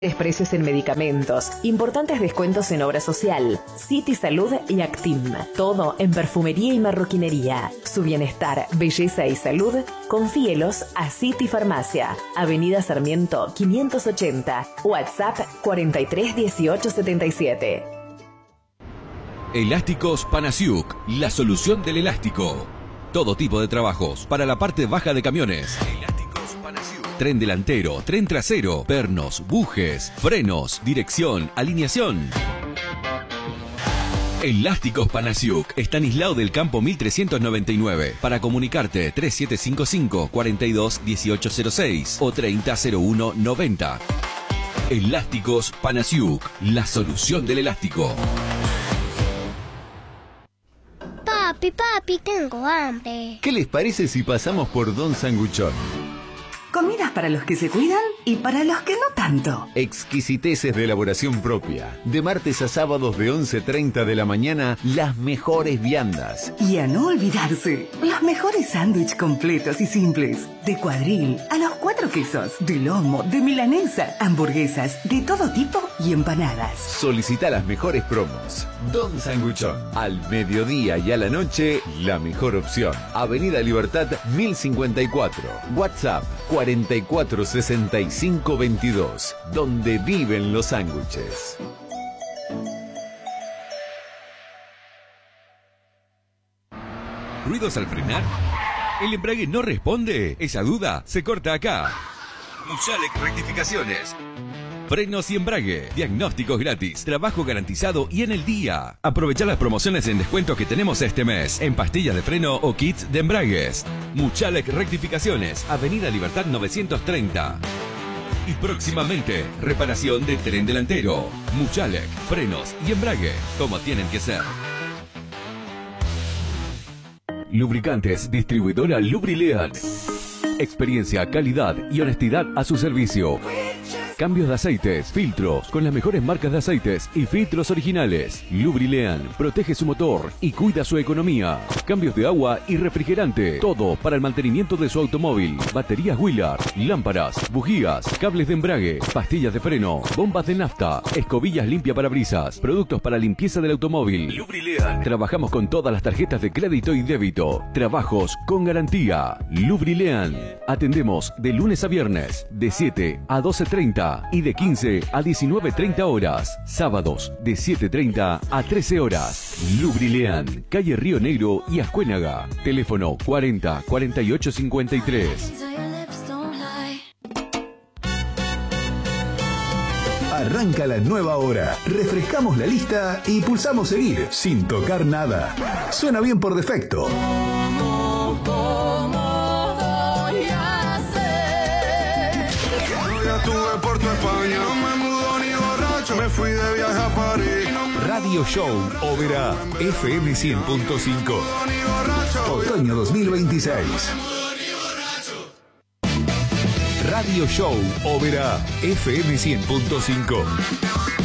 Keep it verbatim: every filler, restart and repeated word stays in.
Precios en medicamentos, importantes descuentos en obra social, City Salud y Actim. Todo en perfumería y marroquinería. Su bienestar, belleza y salud, confíelos a City Farmacia. Avenida Sarmiento quinientos ochenta. WhatsApp cuarenta y tres dieciocho setenta y siete. Elásticos Panasiuk, la solución del elástico. Todo tipo de trabajos para la parte baja de camiones. Elásticos Panasiuk. Tren delantero, tren trasero, pernos, bujes, frenos, dirección, alineación. Elásticos Panasiuk, Estanislao del Campo mil trescientos noventa y nueve. Para comunicarte tres siete cinco cinco, cuatro dos uno ocho cero seis o treinta cero uno noventa. Elásticos Panasiuk, la solución del elástico. Papi, papi, tengo hambre. ¿Qué les parece si pasamos por Don Sanguchón? Comidas para los que se cuidan y para los que no tanto. Exquisiteces de elaboración propia. De martes a sábados de once treinta de la mañana, las mejores viandas. Y a no olvidarse, los mejores sándwiches completos y simples. De cuadril, a los cuatro quesos, de lomo, de milanesa, hamburguesas, de todo tipo y empanadas. Solicita las mejores promos. Don Sanguchón. Al mediodía y a la noche, la mejor opción. Avenida Libertad mil cincuenta y cuatro. WhatsApp cuarenta y cuatro sesenta y cinco veintidós, donde viven los sándwiches. ¿Ruidos al frenar? ¿El embrague no responde? Esa duda se corta acá. Muchalec Rectificaciones. Frenos y embrague, diagnósticos gratis, trabajo garantizado y en el día. Aprovechar las promociones en descuento que tenemos este mes en pastillas de freno o kits de embragues. Muchalec Rectificaciones, Avenida Libertad novecientos treinta. Y próximamente, reparación de tren delantero. Muchalec, frenos y embrague, como tienen que ser. Lubricantes, distribuidora Lubrilean. Experiencia, calidad y honestidad a su servicio. Cambios de aceites, filtros, con las mejores marcas de aceites y filtros originales. Lubrilean protege su motor y cuida su economía. Cambios de agua y refrigerante. Todo para el mantenimiento de su automóvil. Baterías Willard, lámparas, bujías, cables de embrague, pastillas de freno, bombas de nafta, escobillas limpia parabrisas, productos para limpieza del automóvil. Lubrilean. Trabajamos con todas las tarjetas de crédito y débito. Trabajos con garantía. Lubrilean. Atendemos de lunes a viernes, de siete a doce treinta. Y de quince a diecinueve treinta horas. Sábados de siete treinta a trece horas. Lubrilean, calle Río Negro y Ascuénaga. Teléfono cuarenta cuarenta y ocho cincuenta y tres. Arranca la nueva hora. Refrescamos la lista y pulsamos seguir sin tocar nada. Suena bien por defecto. España, no me mudo ni borracho, me fui de viaje a París. Radio Show Oberá F M cien punto cinco. Otoño dos mil veintiséis. Radio Show Oberá F M cien punto cinco.